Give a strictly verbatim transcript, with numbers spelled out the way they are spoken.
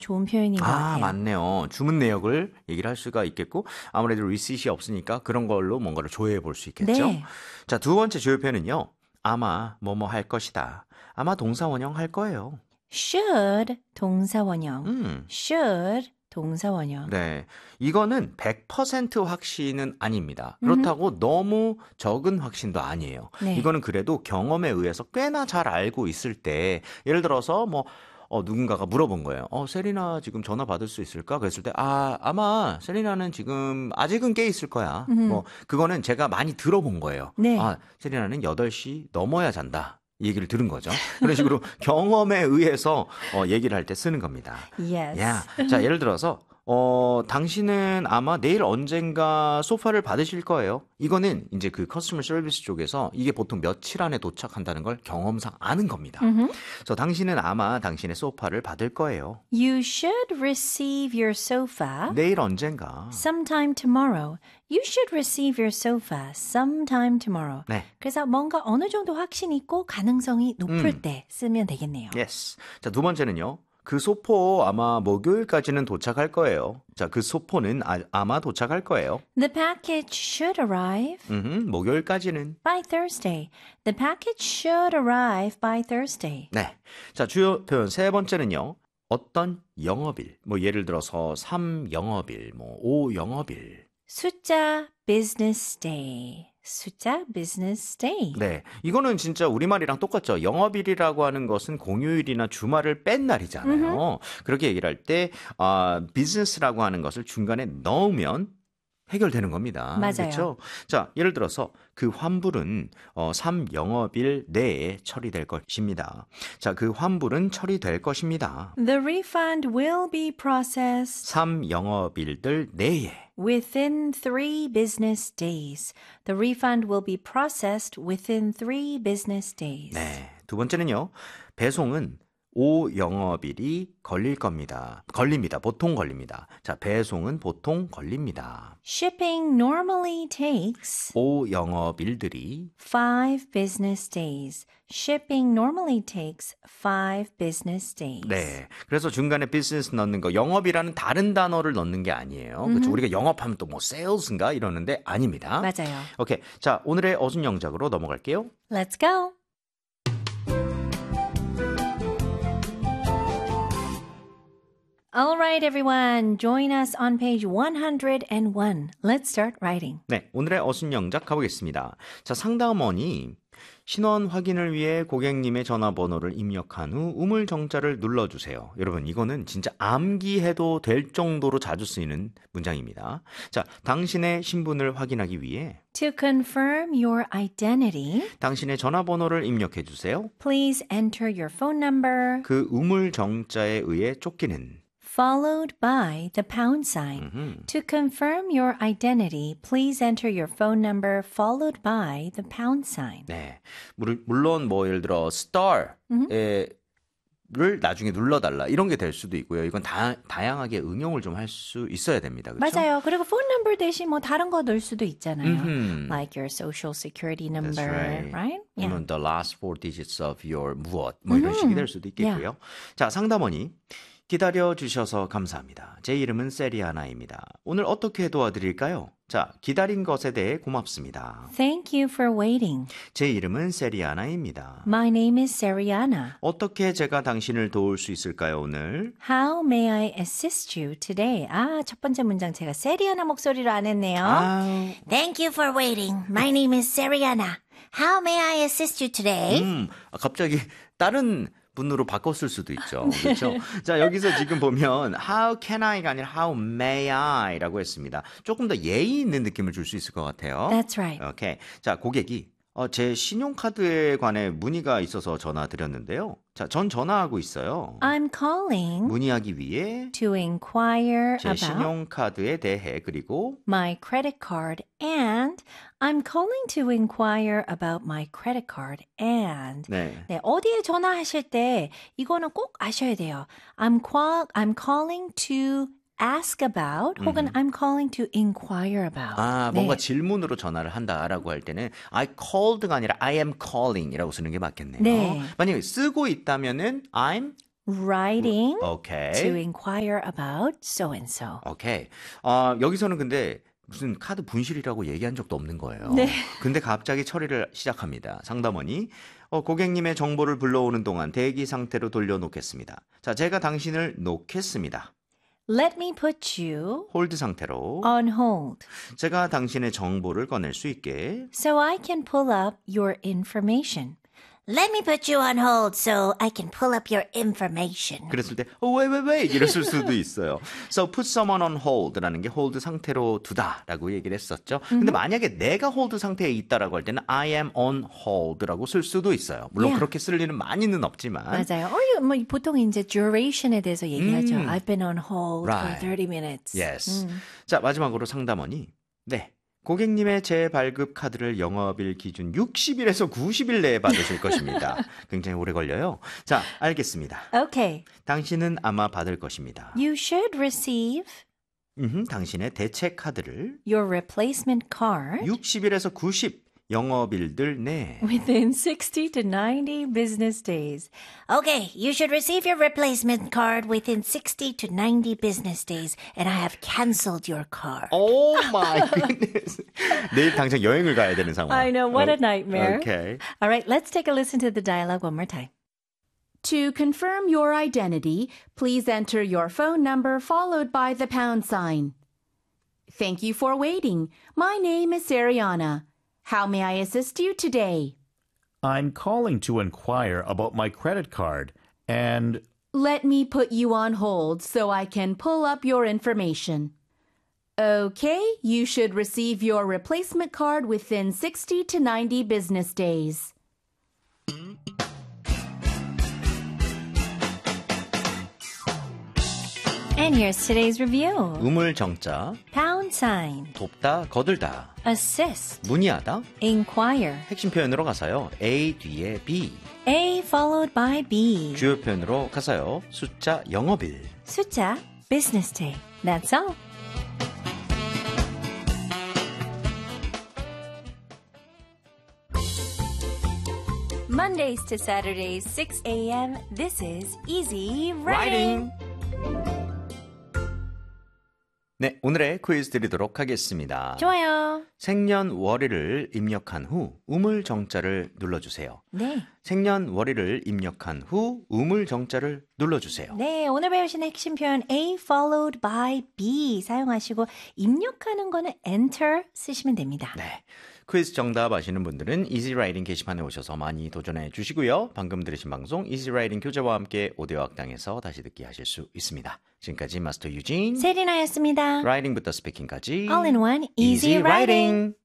좋은 표현인 것 아, 같아요. 맞네요. 주문 내역을 얘기를 할 수가 있겠고 아무래도 리시트이 없으니까 그런 걸로 뭔가를 조회해 볼 수 있겠죠. 네. 자, 두 번째 주요 표현은요. 아마 뭐뭐 할 것이다. 아마 동사원형 할 거예요. should 동사원형. 음. should 동사원형. 네. 이거는 백 퍼센트 확신은 아닙니다. 그렇다고 너무 적은 확신도 아니에요. 네. 이거는 그래도 경험에 의해서 꽤나 잘 알고 있을 때 예를 들어서 뭐 어, 누군가가 물어본 거예요. 어, 세리나 지금 전화 받을 수 있을까? 그랬을 때, 아, 아마 세리나는 지금 아직은 깨 있을 거야. 음. 뭐, 그거는 제가 많이 들어본 거예요. 네. 아, 세리나는 여덟 시 넘어야 잔다. 이 얘기를 들은 거죠. 그런 식으로 경험에 의해서 어, 얘기를 할 때 쓰는 겁니다. Yes. 야, 자, 예를 들어서, 어, 당신은 아마 내일 언젠가 소파를 받으실 거예요. 이거는 이제 그 커스터머 서비스 쪽에서 이게 보통 며칠 안에 도착한다는 걸 경험상 아는 겁니다. Mm-hmm. 그래서 당신은 아마 당신의 소파를 받을 거예요. You should receive your sofa 내일 언젠가. sometime tomorrow. You should receive your sofa sometime tomorrow. 네. 그래서 뭔가 어느 정도 확신 있고 가능성이 높을 음. 때 쓰면 되겠네요. Yes. 자, 두 번째는요. 그 소포 아마 목요일까지는 도착할 거예요. 자, 그 소포는 아, 아마 도착할 거예요. The package should arrive 음흠, 목요일까지는. by Thursday. The package should arrive by Thursday. 네. 자, 주요 표현 세 번째는요. 어떤 영업일, 뭐 예를 들어서 삼 영업일, 뭐 오 영업일. 숫자 business day. 숫자 business day. 네. 이거는 진짜 우리말이랑 똑같죠. 영업일이라고 하는 것은 공휴일이나 주말을 뺀 날이잖아요. 그렇게 얘기를 할 때, 아, 비즈니스라고 하는 것을 중간에 넣으면 해결되는 겁니다. 맞아요. 그렇죠? 자, 예를 들어서 그 환불은 어, 삼 영업일 내에 처리될 것입니다. 자, 그 환불은 처리될 것입니다. The refund will be processed 삼 영업일들 내에. within three business days. The refund will be processed within three business days. 네. 두 번째는요. 배송은 오 영업일이 걸릴 겁니다. 걸립니다. 보통 걸립니다. 자, 배송은 보통 걸립니다. Shipping normally takes 오 영업일들이 five business days. Shipping normally takes five business days. 네. 그래서 중간에 비즈니스 넣는 거 영업이라는 다른 단어를 넣는 게 아니에요. 그렇죠? 우리가 영업하면 또 뭐 세일즈인가 이러는데 아닙니다. 맞아요. 오케이. 자, 오늘의 어순 영작으로 넘어갈게요. Let's go. All right, everyone. Join us on page one hundred one. Let's start writing. 네, 오늘의 어순 영작 가보겠습니다. 자, 상담원이 신원 확인을 위해 고객님의 전화번호를 입력한 후 우물 정자를 눌러주세요. 여러분, 이거는 진짜 암기해도 될 정도로 자주 쓰이는 문장입니다. 자, 당신의 신분을 확인하기 위해 To confirm your identity, 당신의 전화번호를 입력해 주세요. please enter your phone number, 그 우물 정자에 의해 쫓기는 followed by the pound sign. 음흠. To confirm your identity, please enter your phone number followed by the pound sign. 네, 물- 물론 뭐 예를 들어 star에 를 나중에 눌러달라 이런 게 될 수도 있고요. 이건 다, 다양하게 응용을 좀 할 수 있어야 됩니다. 그렇죠? 맞아요. 그리고 phone number 대신 뭐 다른 거 넣을 수도 있잖아요. 음흠. Like your social security number, That's right. right? Yeah. 아니면 the last four digits of your 무엇 뭐 이런 식이 될 수도 있겠고요. 자, 상담원이 기다려 주셔서 감사합니다. 제 이름은 세리아나입니다. 오늘 어떻게 도와드릴까요? 자, 기다린 것에 대해 고맙습니다. Thank you for waiting. 제 이름은 세리아나입니다. My name is Seriana. 어떻게 제가 당신을 도울 수 있을까요, 오늘? How may I assist you today? 아, 첫 번째 문장 제가 세리아나 목소리로 안 했네요. 아, Thank you for waiting. My name is Seriana. How may I assist you today? 음, 아, 갑자기 다른 분으로 바꿨을 수도 있죠. 그렇죠? 자, 여기서 지금 보면 how can I가 아니라 how may I라고 했습니다. 조금 더 예의 있는 느낌을 줄 수 있을 것 같아요. That's right. 오케이. 자, 고객이 어, 제 신용카드에 관해 문의가 있어서 전화 드렸는데요. 자, 전 전화하고 있어요. I'm calling 문의하기 위해 to inquire 제 about 신용카드에 대해 그리고 my credit card and I'm calling to inquire about my credit card and 네. 네, 어디에 전화하실 때 이거는 꼭 아셔야 돼요. I'm call I'm calling to ask about 혹은 I'm calling to inquire about. 아, 뭔가 네. 질문으로 전화를 한다라고 할 때는 I called가 아니라 I am calling이라고 쓰는 게 맞겠네요. 네. 만약에 쓰고 있다면은 I'm writing 오케이. to inquire about so and so. 오케이. 어, 여기서는 근데 무슨 카드 분실이라고 얘기한 적도 없는 거예요. 네. 근데 갑자기 처리를 시작합니다. 상담원이 어, 고객님의 정보를 불러오는 동안 대기 상태로 돌려놓겠습니다. 자, 제가 당신을 놓겠습니다. Let me put you 홀드 상태로 on hold 제가 당신의 정보를 꺼낼 수 있게 so I can pull up your information. Let me put you on hold so I can pull up your information. 그랬을 때 어, wait, wait, wait 이랬을 수도 있어요. So put someone on hold라는 게 hold 상태로 두다라고 얘기를 했었죠. 근데 만약에 내가 hold 상태에 있다라고 할 때는 I am on hold라고 쓸 수도 있어요. 물론 Yeah. 그렇게 쓸 일은 많이는 없지만 맞아요. 어, 이거 뭐 보통 이제 duration에 대해서 얘기하죠. 음. I've been on hold Right. for thirty minutes. Yes. 음. 자, 마지막으로 상담원이 네. 고객님의 재발급 카드를 영업일 기준 육십 일에서 구십 일 내에 받으실 것입니다. 굉장히 오래 걸려요. 자, 알겠습니다. Okay. 당신은 아마 받을 것입니다. You should receive 음, 당신의 대체 카드를 your replacement card 육십 일에서 구십 영업일들 내 within sixty to ninety business days. Okay, you should receive your replacement card within sixty to ninety business days, and I have canceled your card. Oh my goodness. 내일 당장 여행을 가야 되는 상황. I know, what a nightmare. Okay. All right, let's take a listen to the dialogue one more time. To confirm your identity, please enter your phone number followed by the pound sign. Thank you for waiting. My name is Ariana. How may I assist you today? I'm calling to inquire about my credit card and Let me put you on hold so I can pull up your information. Okay, you should receive your replacement card within sixty to ninety business days. And here's today's review. 우물 정자, Pound sign, 돕다, 거들다, assist, 문의하다. inquire. 핵심 표현으로 가서요. A 뒤에 B. A followed by B. 주요 표현으로 가서요. 숫자 영업일. 숫자, business day. That's all. Mondays to Saturdays, six a.m. This is Easy Writing. 네, 오늘의 퀴즈 드리도록 하겠습니다. 좋아요. 생년월일을 입력한 후 우물 정자를 눌러주세요. 네. 생년월일을 입력한 후 우물 정자를 눌러주세요. 네, 오늘 배우신 핵심 표현 A followed by B 사용하시고 입력하는 거는 Enter 쓰시면 됩니다. 네. 퀴즈 정답 아시는 분들은 Easy Writing 게시판에 오셔서 많이 도전해 주시고요. 방금 들으신 방송 Easy Writing 교재와 함께 오디오 학당에서 다시 듣기 하실 수 있습니다. 지금까지 마스터 유진, 세리나였습니다. 라이팅부터 스피킹까지 All in one, Easy Writing.